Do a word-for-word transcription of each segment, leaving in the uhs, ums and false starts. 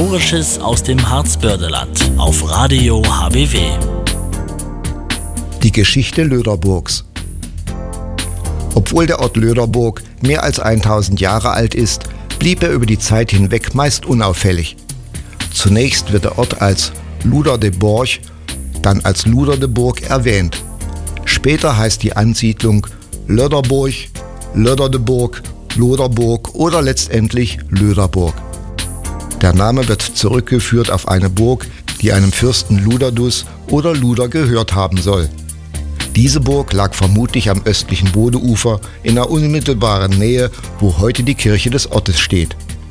Historisches aus dem Harzbördeland auf Radio H B W. Die Geschichte Löderburgs. Obwohl der Ort Löderburg mehr als tausend Jahre alt ist, blieb er über die Zeit hinweg meist unauffällig. Zunächst wird der Ort als Luder de Borch, dann als Luder de Burg erwähnt. Später heißt die Ansiedlung Löderburg, Löder de Burg, Loderburg oder letztendlich Löderburg. Der Name wird zurückgeführt auf eine Burg, die einem Fürsten Luderdus oder Luder gehört haben soll. Diese Burg lag vermutlich am östlichen Bodeufer in der unmittelbaren Nähe, wo heute die Kirche des Ortes steht.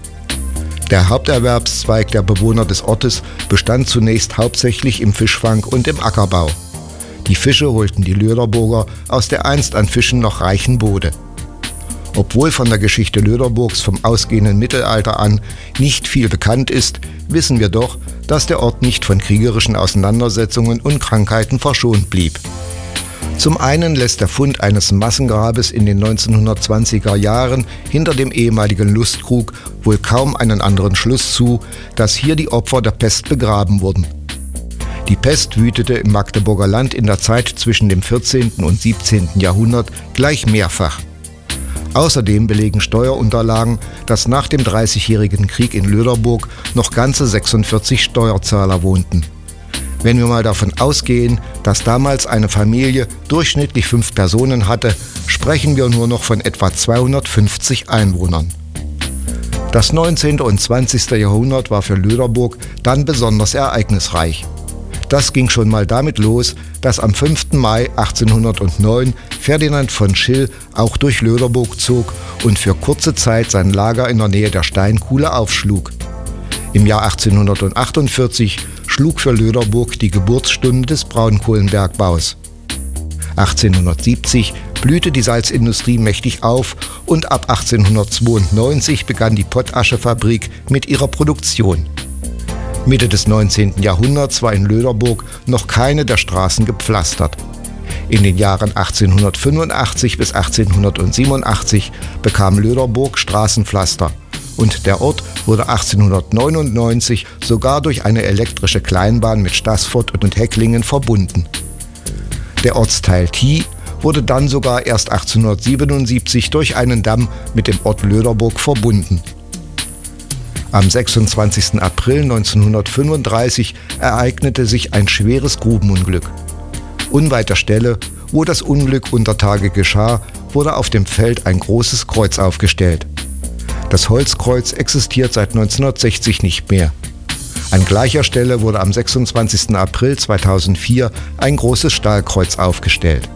Der Haupterwerbszweig der Bewohner des Ortes bestand zunächst hauptsächlich im Fischfang und im Ackerbau. Die Fische holten die Löderburger aus der einst an Fischen noch reichen Bode. Obwohl von der Geschichte Löderburgs vom ausgehenden Mittelalter an nicht viel bekannt ist, wissen wir doch, dass der Ort nicht von kriegerischen Auseinandersetzungen und Krankheiten verschont blieb. Zum einen lässt der Fund eines Massengrabes in den neunzehnhundertzwanziger Jahren hinter dem ehemaligen Lustkrug wohl kaum einen anderen Schluss zu, dass hier die Opfer der Pest begraben wurden. Die Pest wütete im Magdeburger Land in der Zeit zwischen dem vierzehnten und siebzehnten Jahrhundert gleich mehrfach. Außerdem belegen Steuerunterlagen, dass nach dem Dreißigjährigen Krieg in Löderburg noch ganze sechsundvierzig Steuerzahler wohnten. Wenn wir mal davon ausgehen, dass damals eine Familie durchschnittlich fünf Personen hatte, sprechen wir nur noch von etwa zweihundertfünfzig Einwohnern. Das neunzehnte und zwanzigste Jahrhundert war für Löderburg dann besonders ereignisreich. Das ging schon mal damit los, dass am fünften Mai achtzehnhundertneun Ferdinand von Schill auch durch Löderburg zog und für kurze Zeit sein Lager in der Nähe der Steinkuhle aufschlug. Im Jahr achtzehnhundertachtundvierzig schlug für Löderburg die Geburtsstunde des Braunkohlenbergbaus. achtzehnhundertsiebzig blühte die Salzindustrie mächtig auf und ab achtzehnhundertzweiundneunzig begann die Pottaschefabrik mit ihrer Produktion. Mitte des neunzehnten Jahrhunderts war in Löderburg noch keine der Straßen gepflastert. In den Jahren achtzehnhundertfünfundachtzig bis achtzehnhundertsiebenundachtzig bekam Löderburg Straßenpflaster und der Ort wurde achtzehnhundertneunundneunzig sogar durch eine elektrische Kleinbahn mit Staßfurt und Hecklingen verbunden. Der Ortsteil Thie wurde dann sogar erst achtzehnhundertsiebenundsiebzig durch einen Damm mit dem Ort Löderburg verbunden. Am sechsundzwanzigsten April neunzehnhundertfünfunddreißig ereignete sich ein schweres Grubenunglück. Unweit der Stelle, wo das Unglück unter Tage geschah, wurde auf dem Feld ein großes Kreuz aufgestellt. Das Holzkreuz existiert seit neunzehnhundertsechzig nicht mehr. An gleicher Stelle wurde am sechsundzwanzigsten April zweitausendvier ein großes Stahlkreuz aufgestellt.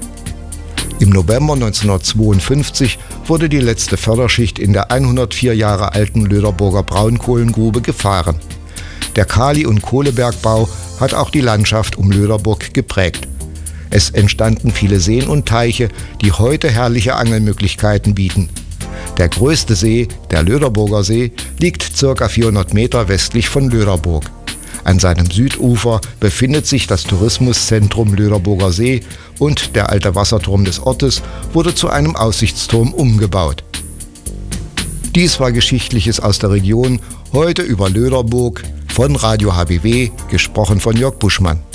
Im November neunzehnhundertzweiundfünfzig wurde die letzte Förderschicht in der hundertvier Jahre alten Löderburger Braunkohlengrube gefahren. Der Kali- und Kohlebergbau hat auch die Landschaft um Löderburg geprägt. Es entstanden viele Seen und Teiche, die heute herrliche Angelmöglichkeiten bieten. Der größte See, der Löderburger See, liegt ca. vierhundert Meter westlich von Löderburg. An seinem Südufer befindet sich das Tourismuszentrum Löderburger See und der alte Wasserturm des Ortes wurde zu einem Aussichtsturm umgebaut. Dies war Geschichtliches aus der Region, heute über Löderburg, von Radio H B W, gesprochen von Jörg Buschmann.